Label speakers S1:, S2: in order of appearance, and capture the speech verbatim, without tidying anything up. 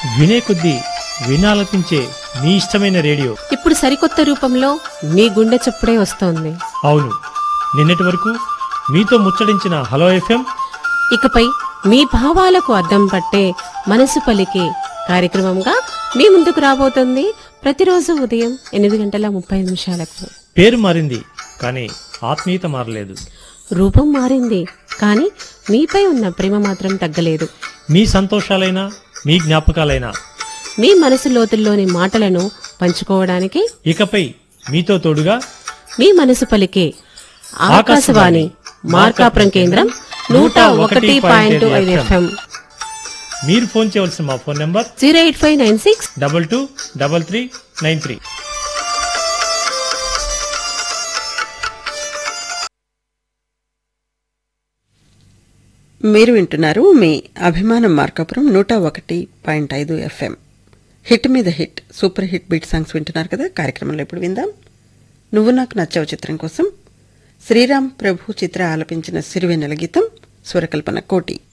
S1: వినే కొద్దీ వినాలపించే మీ ఇష్టమైన రేడియో
S2: ఇప్పుడు సరికొత్త రూపంలో మీ గుండె చప్పుడే వస్తోంది.
S1: అవును, నిన్నటి వరకు మీతో ముచ్చడించిన హలో ఎఫ్ఎం
S2: ఇకపై మీ భావాలకు అద్దం పట్టే మనసు పలికే కార్యక్రమంగా మీ ముందుకు రాబోతుంది. ప్రతిరోజు ఉదయం ఎనిమిది గంటల ముప్పై నిమిషాలకు.
S1: పేరు మారింది కానీ ఆత్మీయత మారలేదు.
S2: రూపం మారింది కానీ మీపై ఉన్న ప్రేమ మాత్రం తగ్గలేదు.
S1: మీ సంతోషాలైనా మీ జ్ఞాపకాలైనా
S2: మీ మనసు లోతుల్లోని మాటలను పంచుకోవడానికి
S1: ఇకపై మీతో తోడుగా
S2: మీ మనసు పలికే ఆకాశవాణి మార్కాపురం కేంద్రం నూట ఒకటి పాయింట్ ఐదు ఎఫ్ఎం.
S1: మీరు ఫోన్ చేయవలసిన మా phone number
S2: zero eight five nine six
S1: double two double three nine three.
S3: మీరు వింటున్నారు మీ అభిమానం మార్కాపురం నూట ఒకటి పాయింట్ ఐదు ఎఫ్ఎం. హిట్ మీద hit, super hit beat songs వింటున్నారు కదా. కార్యక్రమంలో ఇప్పుడు విందాం నువ్వు నాకు నచ్చావు చిత్రం కోసం శ్రీరామ్ ప్రభు చిత్ర ఆలపించిన సిరివెన్నెల గీతం, స్వరకల్పన కోటి.